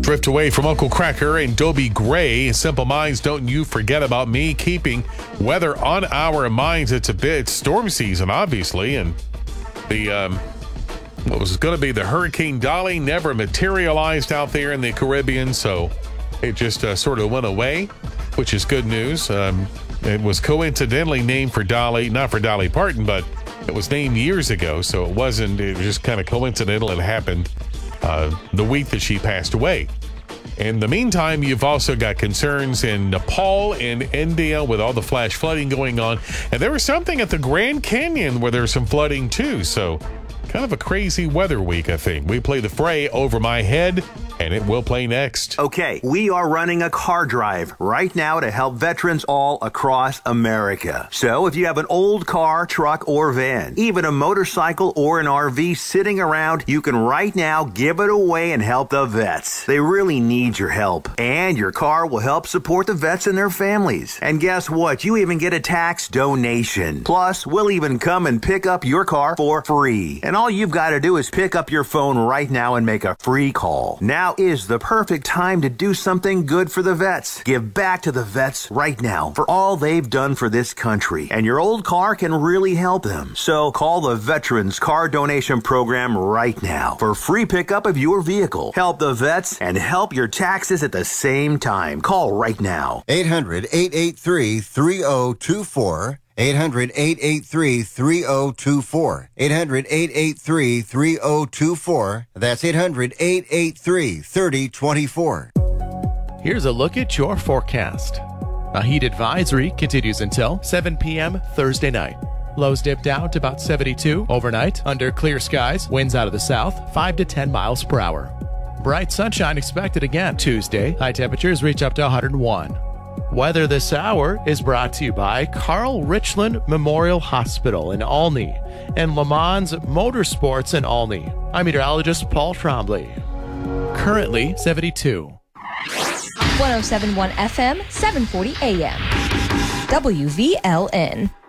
Drift away from Uncle Cracker and Dobie Gray. Simple Minds, don't you forget about me. Keeping weather on our minds. It's a bit storm season, obviously, and the what was going to be the Hurricane Dolly never materialized out there in the Caribbean, so it just sort of went away, which is good news. It was coincidentally named for Dolly, not for Dolly Parton, but it was named years ago, so it was just kind of coincidental. It happened the week that she passed away. In the meantime, you've also got concerns in Nepal and India with all the flash flooding going on. And there was something at the Grand Canyon where there's some flooding too. So kind of a crazy weather week, I think. We play The Fray, Over My Head, and it will play next. Okay, we are running a car drive right now to help veterans all across America. So if you have an old car, truck, or van, even a motorcycle or an RV sitting around, you can right now give it away and help the vets. They really need your help. And your car will help support the vets and their families. And guess what? You even get a tax donation. Plus, we'll even come and pick up your car for free. And all you've got to do is pick up your phone right now and make a free call. Now is the perfect time to do something good for the vets. Give back to the vets right now for all they've done for this country. And your old car can really help them. So call the Veterans Car Donation Program right now for free pickup of your vehicle. Help the vets and help your taxes at the same time. Call right now. 800-883-3024. 800-883-3024. 800-883-3024. That's 800-883-3024. Here's a look at your forecast. A heat advisory continues until 7 p.m. Thursday night. Lows dip down to about 72 overnight under clear skies. Winds out of the south, 5 to 10 miles per hour. Bright sunshine expected again Tuesday. High temperatures reach up to 101. Weather this hour is brought to you by Carl Richland Memorial Hospital in Olney and Le Mans Motorsports in Olney. I'm meteorologist Paul Trombley. Currently 72. 107.1 FM, 740 AM. WVLN.